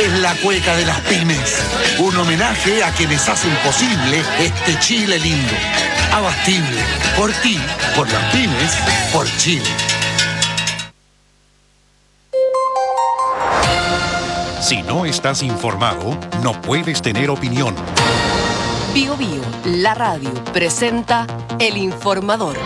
es la cueca de las pymes. Un homenaje a quienes hacen posible este Chile lindo. Abastible. Por ti, por las pymes, por Chile. Si no estás informado, no puedes tener opinión. Bio Bio, la radio, presenta El Informador.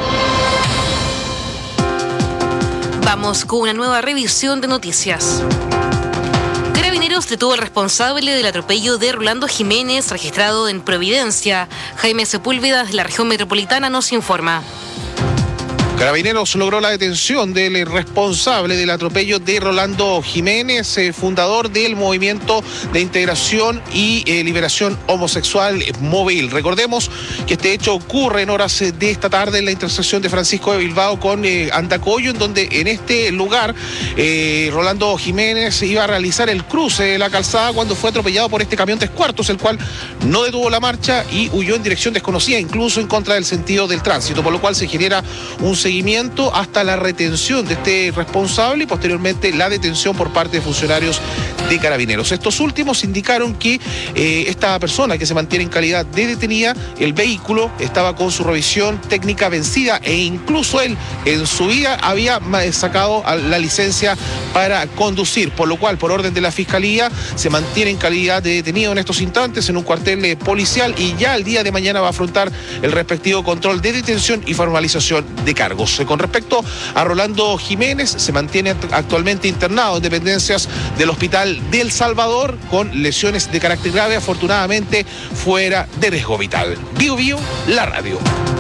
Vamos con una nueva revisión de noticias. Carabineros detuvo al responsable del atropello de Rolando Jiménez, registrado en Providencia. Jaime Sepúlveda, de la región metropolitana, nos informa. Carabineros logró la detención del responsable del atropello de Rolando Jiménez, fundador del Movimiento de Integración y Liberación Homosexual Móvil. Recordemos que este hecho ocurre en horas de esta tarde en la intersección de Francisco de Bilbao con Andacollo, en donde en este lugar Rolando Jiménez iba a realizar el cruce de la calzada cuando fue atropellado por este camión 3/4, el cual no detuvo la marcha y huyó en dirección desconocida, incluso en contra del sentido del tránsito, por lo cual se genera un seguimiento hasta la retención de este responsable y posteriormente la detención por parte de funcionarios de Carabineros. Estos últimos indicaron que esta persona, que se mantiene en calidad de detenida, el vehículo estaba con su revisión técnica vencida e incluso él en su vida había sacado la licencia para conducir, por lo cual por orden de la Fiscalía se mantiene en calidad de detenido en estos instantes en un cuartel policial y ya el día de mañana va a afrontar el respectivo control de detención y formalización de cargos. Con respecto a Rolando Jiménez, se mantiene actualmente internado en dependencias del Hospital del Salvador con lesiones de carácter grave, afortunadamente fuera de riesgo vital. Bio Bio, la radio.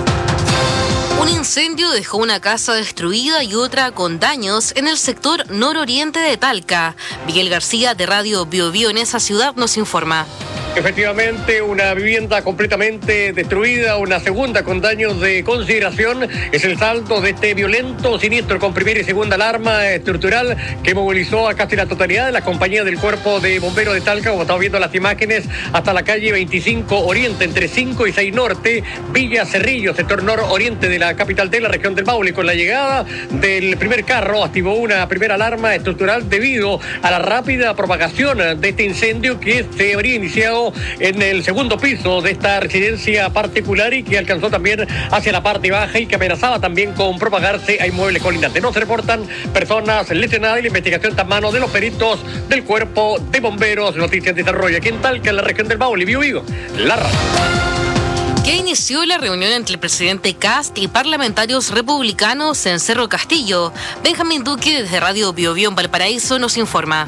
Un incendio dejó una casa destruida y otra con daños en el sector nororiente de Talca. Miguel García, de Radio Bio Bio en esa ciudad, nos informa. Efectivamente, una vivienda completamente destruida, una segunda con daños de consideración. Es el saldo de este violento siniestro con primera y segunda alarma estructural que movilizó a casi la totalidad de las compañías del Cuerpo de Bomberos de Talca, como estamos viendo las imágenes, hasta la calle 25 Oriente, entre 5 y 6 Norte, Villa Cerrillo, sector nororiente de la capital de la región del Maule. Con la llegada del primer carro, activó una primera alarma estructural debido a la rápida propagación de este incendio que se habría iniciado en el segundo piso de esta residencia particular y que alcanzó también hacia la parte baja y que amenazaba también con propagarse a inmuebles colindantes. No se reportan personas lesionadas y la investigación está en manos de los peritos del Cuerpo de Bomberos. Noticias en desarrollo aquí en Talca, en la región del Maule. Bio Bio, la radio. Que inició la reunión entre el presidente Kast y parlamentarios republicanos en Cerro Castillo. Benjamín Duque, desde Radio Bio Bio en Valparaíso, nos informa.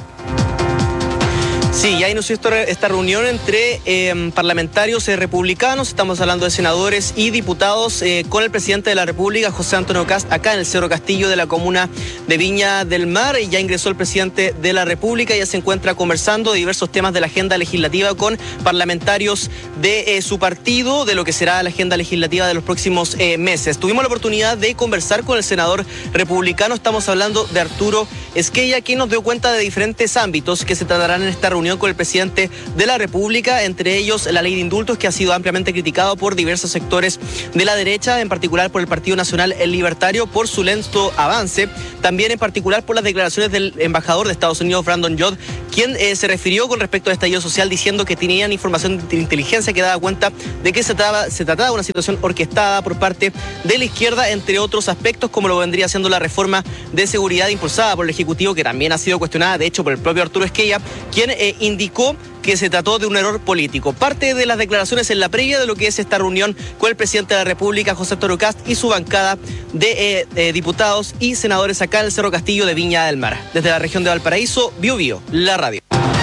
Sí, ya inició esta reunión entre parlamentarios republicanos, estamos hablando de senadores y diputados, con el presidente de la República, José Antonio Kast, acá en el Cerro Castillo de la comuna de Viña del Mar. Y ya ingresó el presidente de la República, ya se encuentra conversando de diversos temas de la agenda legislativa con parlamentarios de su partido, de lo que será la agenda legislativa de los próximos meses. Tuvimos la oportunidad de conversar con el senador republicano, estamos hablando de Arturo Esquella, quien nos dio cuenta de diferentes ámbitos que se tratarán en esta reunión con el presidente de la República, entre ellos la ley de indultos, que ha sido ampliamente criticado por diversos sectores de la derecha, en particular por el Partido Nacional El Libertario, por su lento avance, también en particular por las declaraciones del embajador de Estados Unidos, Brandon Yodd, quien se refirió con respecto al estallido social diciendo que tenían información de inteligencia que daba cuenta de que se trataba de una situación orquestada por parte de la izquierda, entre otros aspectos como lo vendría siendo la reforma de seguridad impulsada por el Ejecutivo, que también ha sido cuestionada, de hecho, por el propio Arturo Esquella, quien indicó que se trató de un error político. Parte de las declaraciones en la previa de lo que es esta reunión con el presidente de la República, José Antonio Kast, y su bancada de diputados y senadores acá en el Cerro Castillo de Viña del Mar. Desde la región de Valparaíso, Bio Bio, la radio.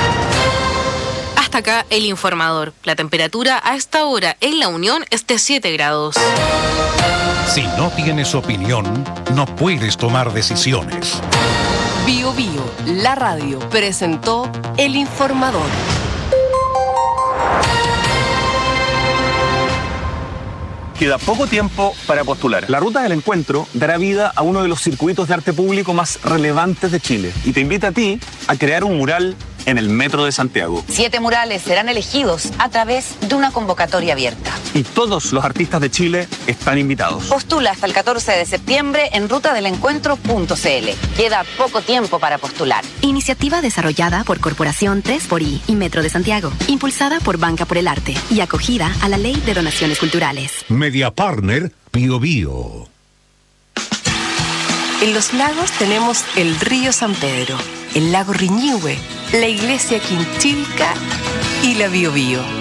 Hasta acá el informador. La temperatura a esta hora en La Unión es de 7 grados. Si no tienes opinión, no puedes tomar decisiones. Bio Bio, la radio, presentó El Informador. Queda poco tiempo para postular. La Ruta del Encuentro dará vida a uno de los circuitos de arte público más relevantes de Chile y te invita a ti a crear un mural en el Metro de Santiago. 7 murales serán elegidos a través de una convocatoria abierta. Y todos los artistas de Chile están invitados. Postula hasta el 14 de septiembre en rutadelencuentro.cl. Queda poco tiempo para postular. Iniciativa desarrollada por Corporación 3xI y Metro de Santiago. Impulsada por Banca por el Arte y acogida a la Ley de Donaciones Culturales. Media Partner Bio Bio. En Los Lagos tenemos el río San Pedro, el lago Riñihue, la iglesia Quinchilca y la Biobío.